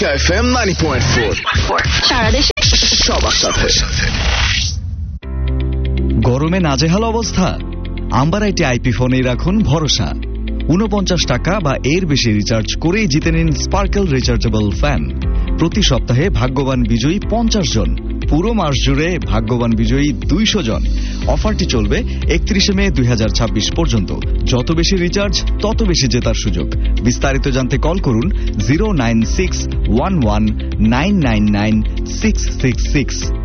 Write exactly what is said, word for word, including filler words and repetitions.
Arca F M ninety point four, সারা দেশে সবার সাথে। গরমে নাজেহাল অবস্থা? আম্বার আইটি আইপি ফোনেই রাখুন ভরসা। উনপঞ্চাশ টাকা বা এর বেশি রিচার্জ করেই জিতে নিন স্পার্কেল রিচার্জেবল ফ্যান। প্রতি সপ্তাহে ভাগ্যবান বিজয়ী পঞ্চাশ জন, পুরো মাস জুড়ে ভাগ্যবান বিজয়ী দুইশো জন। অফারটি চলবে একত্রিশে মে দুই হাজার ছাব্বিশ পর্যন্ত। যত বেশি রিচার্জ তত বেশি জেতার সুযোগ। বিস্তারিত জানতে কল করুন zero nine six one one nine nine nine six six six.